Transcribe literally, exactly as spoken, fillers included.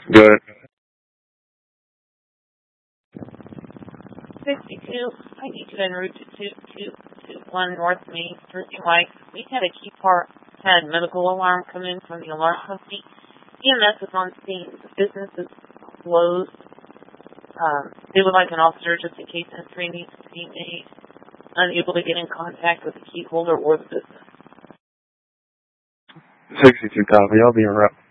Go ahead. sixty-two, I need you en route to two two two one North Main Street, White. We had a key part, had medical alarm come in from the alarm company. E M S is on scene. The business is closed. Um, they would like an officer just in case entry needs to be made. Unable to get in contact with the key holder or the business. sixty-two copy. I'll be in route.